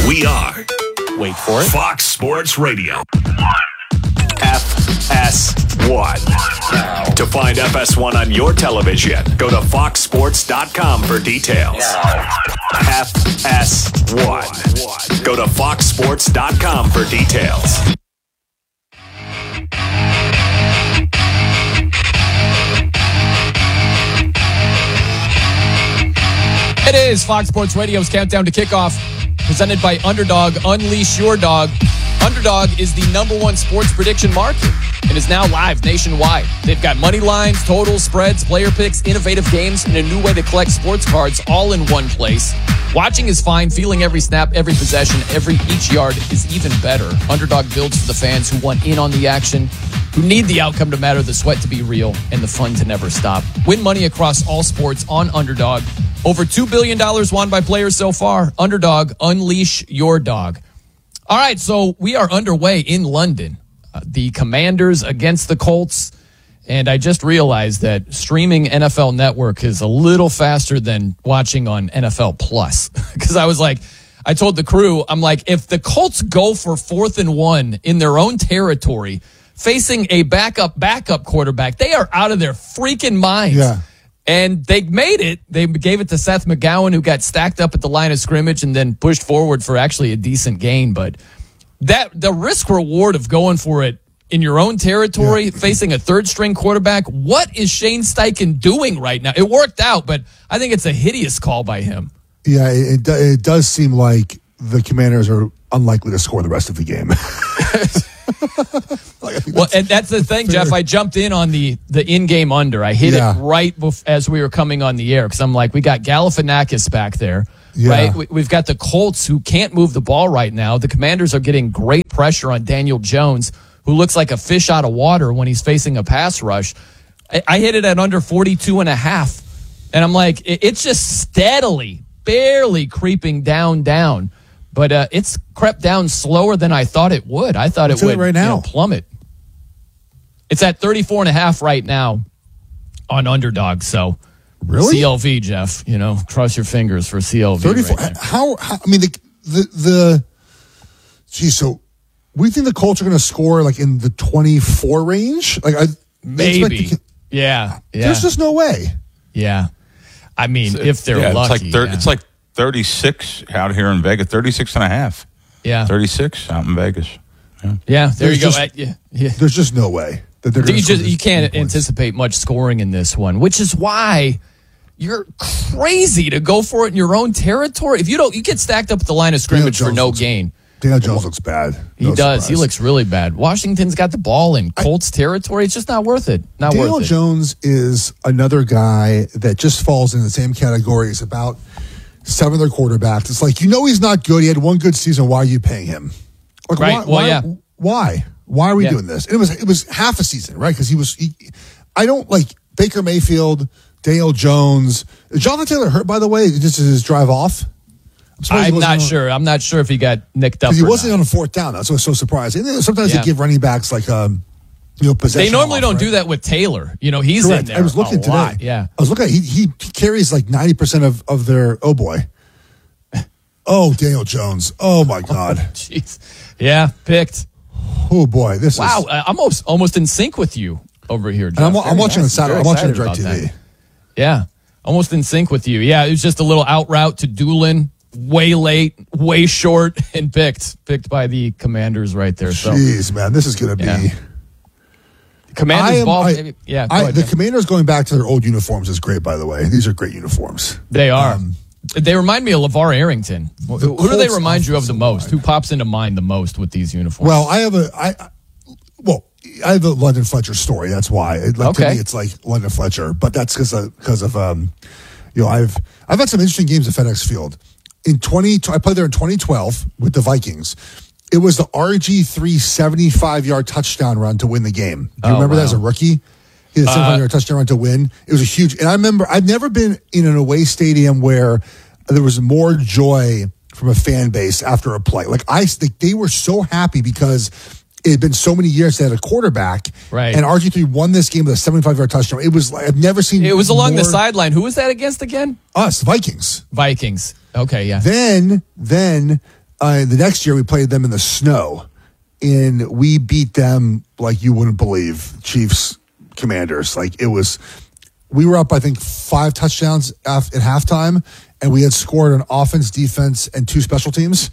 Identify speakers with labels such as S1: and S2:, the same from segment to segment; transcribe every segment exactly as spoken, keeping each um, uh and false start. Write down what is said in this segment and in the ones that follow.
S1: We are,
S2: wait for it,
S1: Fox Sports Radio. F S one. To find F S one on your television, go to fox sports dot com for details. F S one. Go to fox sports dot com for details.
S2: It is Fox Sports Radio's Countdown to Kickoff, presented by Underdog. Unleash your dog. Underdog is the number one sports prediction market and is now live nationwide. They've got money lines, totals, spreads, player picks, innovative games, and a new way to collect sports cards all in one place. Watching is fine. Feeling every snap, every possession, every each yard is even better. Underdog builds for the fans who want in on the action, who need the outcome to matter, the sweat to be real, and the fun to never stop. Win money across all sports on Underdog. Over two billion dollars won by players so far. Underdog, unleash your dog. All right, so we are underway in London. Uh, the Commanders against the Colts. And I just realized that streaming N F L Network is a little faster than watching on N F L Plus. Because I was like, I told the crew, I'm like, if the Colts go for fourth and one in their own territory, facing a backup, backup quarterback, they are out of their freaking minds.
S3: Yeah.
S2: And they made it. They gave it to Seth McGowan, who got stacked up at the line of scrimmage and then pushed forward for actually a decent gain. But that the risk reward of going for it in your own territory, yeah. facing a third string quarterback, what is Shane Steichen doing right now? It worked out, but I think it's a hideous call by him.
S3: Yeah, it, it does seem like the Commanders are unlikely to score the rest of the game.
S2: like, well, and that's the thing, fair. Jeff. I jumped in on the the in-game under. I hit yeah. it right bef- as we were coming on the air because I'm like, we got Galifianakis back there, yeah. right? We, we've got the Colts who can't move the ball right now. The Commanders are getting great pressure on Daniel Jones, who looks like a fish out of water when he's facing a pass rush. I, I hit it at under forty-two and a half, and I'm like, it, it's just steadily, barely creeping down, down. But uh, it's crept down slower than I thought it would. I thought
S3: What's
S2: it would
S3: it right now?
S2: You know, plummet. It's at thirty-four and a half right now on Underdog. So
S3: really,
S2: C L V, Jeff. You know, cross your fingers for C L V.
S3: thirty-four. Right how, how? I mean, the the the. Geez, so we think the Colts are going to score like in the twenty-four range. Like I
S2: maybe.
S3: The,
S2: yeah, yeah.
S3: There's just no way.
S2: Yeah, I mean,
S4: so,
S2: if they're
S4: yeah,
S2: lucky,
S4: it's like thir-
S2: yeah.
S4: it's like thirty-six out here in Vegas. thirty-six and a half.
S2: Yeah,
S4: thirty-six out in Vegas. Yeah,
S2: yeah there
S3: there's
S2: you go.
S3: Just,
S2: I, yeah, yeah.
S3: There's just no way that they're.
S2: You just you can't anticipate much scoring in this one, which is why you're crazy to go for it in your own territory. If you don't, you get stacked up at the line of scrimmage for no
S3: looks,
S2: gain.
S3: Daniel Jones looks bad.
S2: He
S3: no
S2: does.
S3: surprise.
S2: He looks really bad. Washington's got the ball in Colts I, territory. It's just not worth it. Not
S3: Daniel
S2: worth it.
S3: Jones is another guy that just falls in the same category as about seven other quarterbacks. It's like, you know, he's not good. He had one good season. Why are you paying him? Like,
S2: right.
S3: Why,
S2: well,
S3: why,
S2: yeah.
S3: Why? Why are we
S2: yeah.
S3: doing this? And it was it was half a season, right? Because he was. He, I don't like Baker Mayfield, Daniel Jones. Is Jonathan Taylor hurt, by the way? Just his drive off.
S2: I'm, I'm not on, sure. I'm not sure if he got nicked up.
S3: Because he wasn't
S2: not.
S3: on a fourth down. That's why I was so surprised. And sometimes
S2: yeah.
S3: they give running backs like um, you know, possession.
S2: They normally
S3: off,
S2: don't
S3: right?
S2: do that with Taylor. You know, he's
S3: Correct.
S2: in there.
S3: I was looking
S2: a
S3: today.
S2: lot. Yeah,
S3: I was looking. At, he he carries like ninety percent of of their. Oh boy. Oh, Daniel Jones. Oh my God.
S2: Jeez. Yeah, picked.
S3: Oh boy, this
S2: wow.
S3: is
S2: Wow, I'm almost almost in sync with you over here, Jeff.
S3: And I'm, I'm watching
S2: nice.
S3: on Saturday. I'm watching Direct T V.
S2: Yeah, almost in sync with you. Yeah, it was just a little out route to Doolin. Way late, way short, and picked. Picked by the Commanders right there. So,
S3: jeez, man, this is going to
S2: yeah.
S3: be.
S2: Commanders
S3: am,
S2: ball.
S3: I,
S2: yeah,
S3: I,
S2: ahead,
S3: the
S2: Jeff.
S3: Commanders going back to their old uniforms is great, by the way. These are great uniforms.
S2: They are.
S3: Um,
S2: they remind me of LeVar Arrington. Who, who do they remind you of the most?
S3: line.
S2: Who pops into mind the most with these uniforms?
S3: Well, I have a. I, I well, I have a London Fletcher story. That's why. It, like,
S2: okay.
S3: To me, it's like London Fletcher, but that's because of because of um, you know, I've I've had some interesting games at FedEx Field. In twenty, I played there in twenty twelve with the Vikings. It was the R G three seventy-five yard touchdown run to win the game. Do you
S2: Oh,
S3: remember
S2: wow.
S3: that as a rookie? He had a seventy-five yard touchdown run to win. It was a huge. And I remember I've never been in an away stadium where there was more joy from a fan base after a play. Like I, they were so happy because it had been so many years they had a quarterback,
S2: right?
S3: And R G three won this game with a seventy-five yard touchdown. It was like I've never seen.
S2: It was along
S3: more,
S2: the sideline. Who was that against again?
S3: Us, Vikings.
S2: Vikings. Okay, yeah.
S3: Then, then Uh, the next year, we played them in the snow, and we beat them like you wouldn't believe. Chiefs, Commanders, like it was. We were up, I think, five touchdowns at halftime, and we had scored on offense, defense, and two special teams.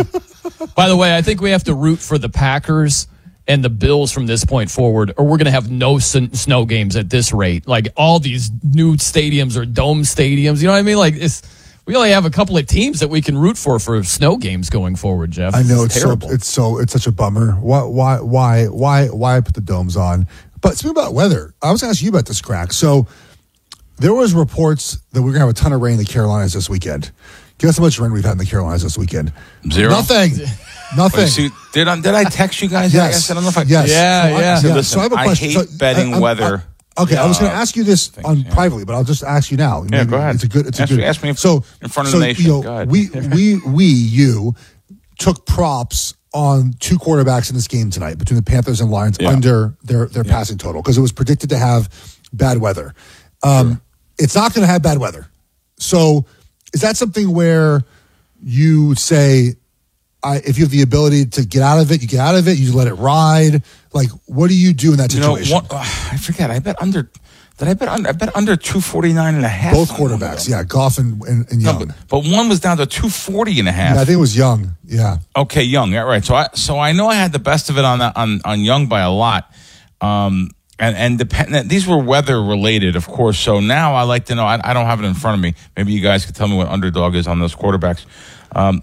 S2: By the way, I think we have to root for the Packers and the Bills from this point forward, or we're going to have no sun- snow games at this rate. Like all these new stadiums or dome stadiums, you know what I mean? Like it's, we only have a couple of teams that we can root for for snow games going forward, Jeff.
S3: I know
S2: it's,
S3: it's
S2: terrible.
S3: so it's so it's such a bummer. Why why why why why put the domes on? But speaking about weather, I was going to ask you about this, Crack. So there was reports that we're going to have a ton of rain in the Carolinas this weekend. Guess how much rain we've had in the Carolinas this weekend?
S4: Zero.
S3: Nothing. Nothing.
S4: Wait, see, did I, did I text you guys?
S3: Yes.
S4: I don't know if I.
S3: Yes.
S2: Yeah,
S3: so I,
S2: yeah.
S3: So,
S4: Listen,
S3: so I have a
S4: I
S3: question.
S4: hate
S3: So,
S4: betting
S3: I, I,
S4: weather.
S3: I, okay, I was going to
S4: uh,
S3: ask you this
S4: things,
S3: on
S4: yeah.
S3: privately, but I'll just ask you now.
S4: Yeah, go ahead.
S3: It's a good. It's a
S4: Ask
S3: good.
S4: me- ask me in-
S3: so
S4: in front of
S3: so,
S4: the nation.
S3: You know,
S4: Go ahead.
S3: we we we you took props on two quarterbacks in this game tonight between the Panthers and Lions
S4: Yeah.
S3: under their their passing total because it was predicted to have bad weather. Um,
S4: Sure.
S3: It's not going to have bad weather. So is that something where you say, I, if you have the ability to get out of it, you get out of it, you let it ride? Like, what do you do in that
S4: You know,
S3: situation?
S4: what, uh, I forget. I bet under. Did I bet under? I bet under two forty nine and a half.
S3: Both quarterbacks, yeah, Goff and, and, and
S4: No,
S3: Young.
S4: but, but one was down to two forty and a half.
S3: Yeah, I think it was Young. Yeah.
S4: Okay, Young. Yeah, right. So I so I know I had the best of it on that on on Young by a lot. Um, and and depend, these were weather related, of course. So now I like to know. I, I don't have it in front of me. Maybe you guys could tell me what underdog is on those quarterbacks. Um,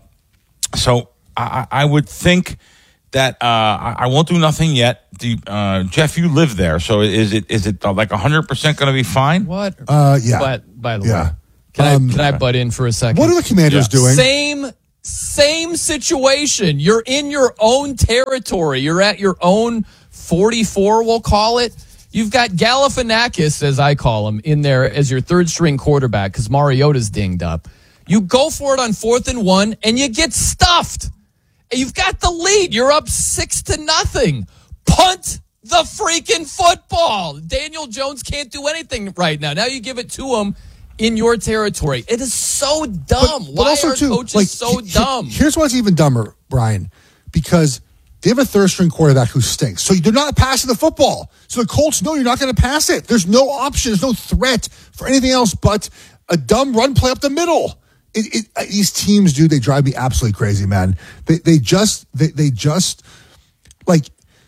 S4: so I, I would think that uh, I, I won't do nothing yet. Do, uh, Jeff, you live there, so is it is it uh, like a hundred percent going to be fine?
S2: What?
S3: Uh, yeah.
S2: But by the
S3: Yeah.
S2: way, can
S3: Um,
S2: I can I butt in for a second?
S3: What are the Commanders
S4: Yeah.
S3: doing?
S2: Same same situation. You're in your own territory. You're at your own forty-four, we'll call it. You've got Galifianakis, as I call him, in there as your third string quarterback because Mariota's dinged up. You go for it on fourth and one, and you get stuffed. And you've got the lead. You're up six to nothing. Punt the freaking football. Daniel Jones can't do anything right now. Now you give it to him in your territory. It is so dumb. Why are coaches so
S3: he- he-
S2: dumb?
S3: Here's what's even dumber, Brian, because they have a third string quarterback who stinks. So they're not passing the football. So the Colts know you're not going to pass it. There's no option. There's no threat for anything else but a dumb run play up the middle. It, it, uh, these teams, dude, they drive me absolutely crazy, man. They they just they they just like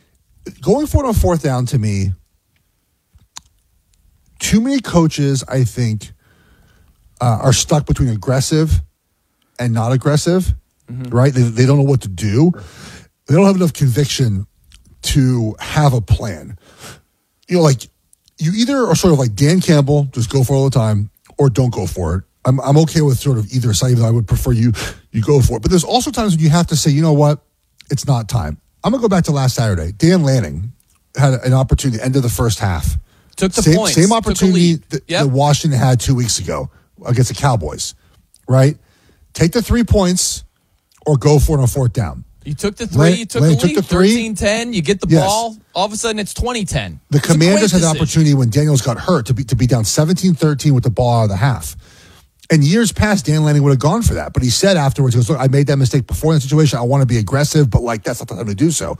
S3: going for it on fourth down to me. Too many coaches, I think, uh, are stuck between aggressive and not aggressive. Mm-hmm. Right? They they don't know what to do. They don't have enough conviction to have a plan. You know, like you either are sort of like Dan Campbell, just go for it all the time, or don't go for it. I'm I'm okay with sort of either side. Even though I would prefer you you go for it. But there's also times when you have to say, you know what, it's not time. I'm gonna go back to last Saturday. Dan Lanning had an opportunity end of the first half.
S2: Took the
S3: same,
S2: points.
S3: Same
S2: Took the
S3: opportunity
S2: lead.
S3: that,
S2: Yep.
S3: that Washington had two weeks ago against the Cowboys. Right? Take the three points or go for it on fourth down.
S2: You took the three,
S3: Lane-
S2: you took
S3: Lane
S2: the
S3: took
S2: lead,
S3: the three.
S2: thirteen ten, you get the
S3: Yes.
S2: ball, all of a sudden it's twenty ten.
S3: The
S2: It's a
S3: Commanders
S2: great
S3: had the
S2: decision.
S3: opportunity when Daniels got hurt to be to be down seventeen thirteen with the ball out of the half. And years past, Dan Lanning would have gone for that. But he said afterwards, he goes, look, I made that mistake before in that situation. I want to be aggressive, but like that's not the time to do so.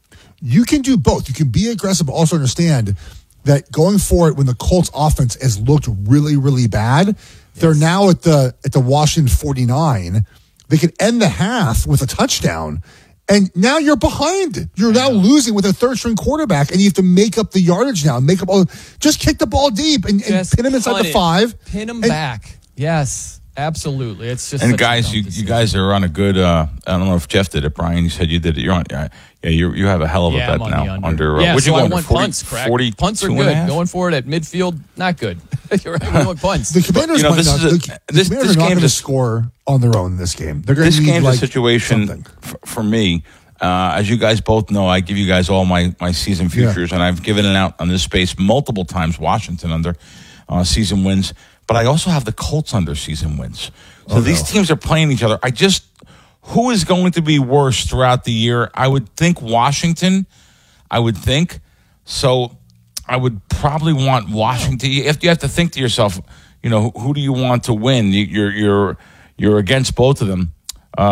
S3: You can do both. You can be aggressive, but also understand that going for it when the Colts offense has looked really, really bad, yes. They're now at the at the Washington forty-nine. They can end the half with a touchdown. And now you're behind. You're now losing with a third string quarterback, and you have to make up the yardage now. Make up all. Just kick the ball deep and, and
S2: Just
S3: pin him inside
S2: punt
S3: the
S2: it.
S3: five.
S2: Pin him
S3: and,
S2: back. Yes, absolutely. It's just
S4: And
S2: such a
S4: guys,
S2: dumb
S4: you, you
S2: decision.
S4: guys are on a good. Uh, I don't know if Jeff did it, Brian. You said you did it. You're on. Yeah, yeah you you have a hell of a
S2: Yeah,
S4: bet
S2: I'm on
S4: now.
S2: the under.
S4: Under. uh,
S2: yeah,
S4: what'd you
S2: so
S4: go
S2: I
S4: under?
S2: want
S4: forty,
S2: punts, correct?
S4: forty,
S2: Punts are
S4: two and a
S2: good.
S4: half?
S2: Going for it at midfield, not good. You're right. We want punts.
S3: The Commanders
S4: you know,
S3: might
S4: this
S3: not.
S4: is a-
S3: the, the
S4: this-
S3: Commanders
S4: this
S3: are not
S4: game's
S3: going to
S4: a-
S3: score on their own in this game. They're going
S4: This
S3: to need
S4: game's
S3: like
S4: a situation
S3: something.
S4: for, for me. Uh, as you guys both know, I give you guys all my, my season futures,
S3: Yeah.
S4: and I've given it out on this space multiple times. Washington under uh, season wins, but I also have the Colts under season wins. So
S3: Oh,
S4: these
S3: no.
S4: teams are playing each other. I just who is going to be worse throughout the year? I would think Washington. I would think so. I would probably want Washington. You have, you have to think to yourself, you know, who, who do you want to win? You, you're you're you're against both of them. Uh,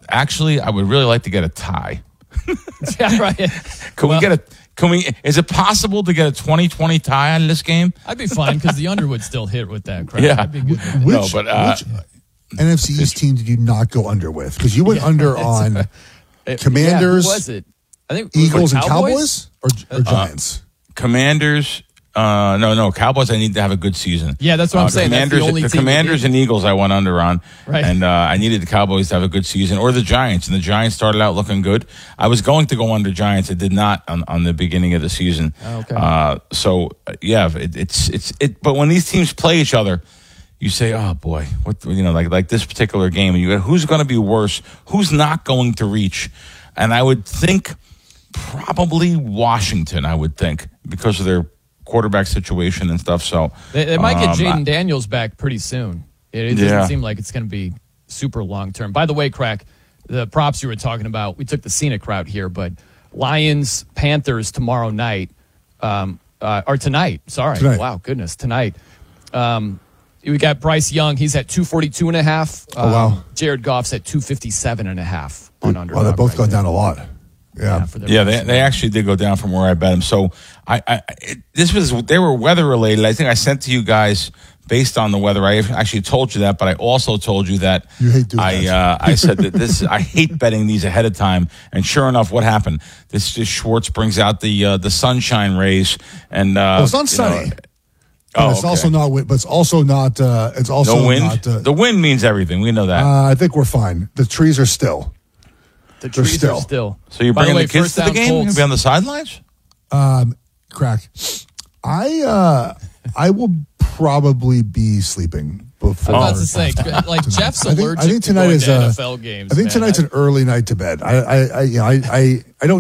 S4: actually, I would really like to get a tie.
S2: Yeah, right.
S4: Can
S2: Well-
S4: we get a? Can we? Is it possible to get a twenty twenty tie on this game?
S2: I'd be fine because the under would still hit with that crowd.
S4: Yeah.
S2: I'd be good with that.
S3: Which,
S4: No, but, uh,
S3: which N F C East team did you not go under with? Because you went under on
S2: It-
S3: Commanders,
S2: yeah, who was it? I think
S3: Eagles, and
S2: Cowboys?
S3: Cowboys, or, or Giants.
S4: Commanders. Uh, no, no. Cowboys. I need to have a good season.
S2: Yeah, that's what I'm saying. That's the
S4: Commanders,
S2: only
S4: the
S2: team we
S4: Commanders
S2: did.
S4: and Eagles. I went under on,
S2: Right.
S4: and uh, I needed the Cowboys to have a good season, or the Giants. And the Giants started out looking good. I was going to go under Giants. I did not on, on the beginning of the season.
S2: Oh, okay.
S4: Uh, so uh, yeah, it, it's it's it. But when these teams play each other, you say, "Oh boy, what you know?" Like like this particular game, you go, who's going to be worse? Who's not going to reach? And I would think probably Washington. I would think because of their quarterback situation and stuff. So
S2: They, they might get
S4: um,
S2: Jaden
S4: I-
S2: Daniels back pretty soon. It, it doesn't
S4: Yeah.
S2: seem like it's going to be super long term. By the way, Crack, the props you were talking about, we took the scenic route here, but Lions, Panthers tomorrow night, um, uh, or tonight. Sorry.
S3: Tonight.
S2: Wow, goodness, tonight. Um, we got Bryce Young. He's at two forty-two and a half.
S3: Oh, wow.
S2: Jared Goff's at two fifty-seven and a half on under.
S3: Well, they both gone down a lot. Yeah.
S4: Yeah, they they actually did go down from where I bet them. So I, I it, this was they were weather related. I think I sent to you guys based on the weather. I actually told you that, but I also told you that
S3: You hate doing
S4: I
S3: that.
S4: uh, I said that this I hate betting these ahead of time. And sure enough, what happened? This just Schwartz brings out the uh, the sunshine rays and uh,
S3: Well, it's not
S4: you
S3: sunny.
S4: know,
S3: But
S4: oh,
S3: it's
S4: okay.
S3: also not. wi- But it's also not. Uh, it's also
S4: no wind.
S3: not. Uh,
S4: the wind means everything. We know that.
S3: uh, I think we're fine. The trees are still.
S2: The
S3: They're
S2: trees
S3: still.
S2: are still.
S4: so you're
S2: By the
S4: bringing
S2: way,
S4: the, kids
S2: first
S4: to the
S2: down
S4: game? You're
S2: Colts.
S4: gonna be on the sidelines?
S3: Um, crack. I uh, I will probably be sleeping before.
S2: I'm about to say, like Jeff's
S3: I think- I
S2: allergic
S3: think
S2: to
S3: tonight
S2: going
S3: is
S2: to
S3: a-
S2: N F L games.
S3: I think
S2: man.
S3: tonight's an early night to bed. I I I, you know, I, I, I don't